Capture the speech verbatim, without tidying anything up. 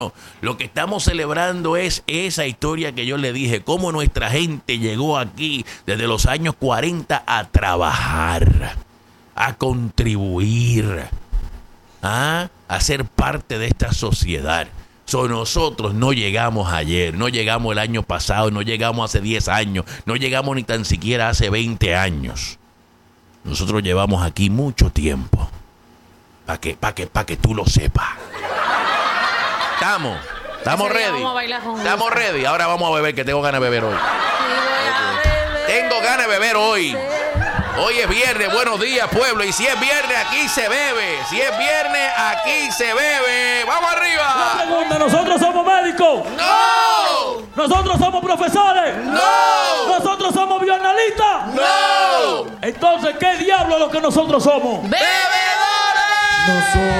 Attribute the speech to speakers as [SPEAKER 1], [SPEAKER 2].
[SPEAKER 1] Lo que estamos celebrando es esa historia que yo le dije, cómo nuestra gente llegó aquí desde los años cuarenta a trabajar, a contribuir, ¿ah? a ser parte de esta sociedad. So, nosotros no llegamos ayer, no llegamos el año pasado, no llegamos hace diez años, no llegamos ni tan siquiera hace veinte años. Nosotros llevamos aquí mucho tiempo, para que, pa que, pa que tú lo sepas. Estamos, estamos ready. Estamos ready. Ahora vamos a beber, que tengo ganas de beber hoy. Tengo ganas de beber hoy. Hoy es viernes, buenos días, pueblo. Y si es viernes, aquí se bebe. Si es viernes, aquí se bebe. ¡Vamos arriba!
[SPEAKER 2] La pregunta, ¿nosotros somos médicos?
[SPEAKER 1] ¡No!
[SPEAKER 2] ¿Nosotros somos profesores?
[SPEAKER 1] ¡No!
[SPEAKER 2] ¿Nosotros somos bioanalistas?
[SPEAKER 1] ¡No!
[SPEAKER 2] Entonces, ¿qué diablo es lo que nosotros somos?
[SPEAKER 1] ¡Bebedores!
[SPEAKER 2] Nosotros